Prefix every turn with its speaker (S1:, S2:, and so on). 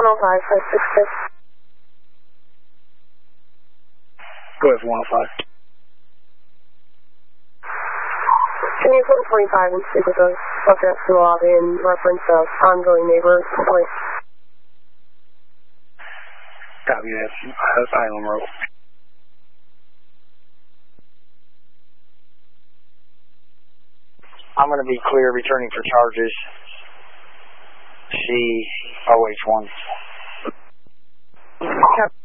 S1: 566.
S2: Go ahead for 105.
S1: Can you put 25 and speak with the subject to lobby in reference of ongoing neighbor complaints?
S2: Copy that. Island Road. I'm going to be clear returning for charges. COH1.